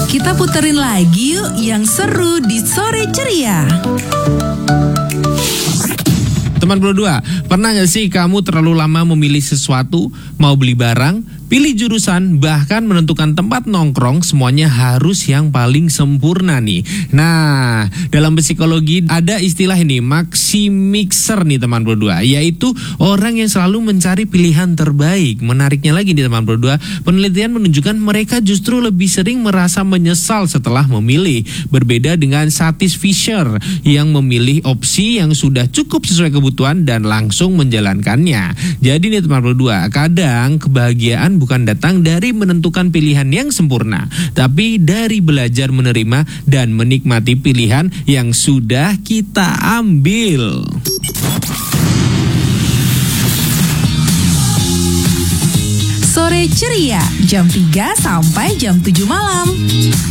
Kita puterin lagi yuk yang seru di Sore Ceria. Teman Pro 2, pernah gak sih kamu terlalu lama memilih sesuatu, mau beli barang, pilih jurusan, bahkan menentukan tempat nongkrong, semuanya harus yang paling sempurna nih. Nah, dalam psikologi ada istilah ini, maximixer nih teman Pro 2, yaitu orang yang selalu mencari pilihan terbaik. Menariknya lagi nih teman Pro 2, penelitian menunjukkan mereka justru lebih sering merasa menyesal setelah memilih. Berbeda dengan Satis Fisher yang memilih opsi yang sudah cukup sesuai kebutuhan dan langsung menjalankannya. Jadi nih teman Pro 2, kadang kebahagiaan bukan datang dari menentukan pilihan yang sempurna, tapi dari belajar menerima dan menikmati pilihan yang sudah kita ambil. Sore Ceria, jam 3 sampai jam 7 malam.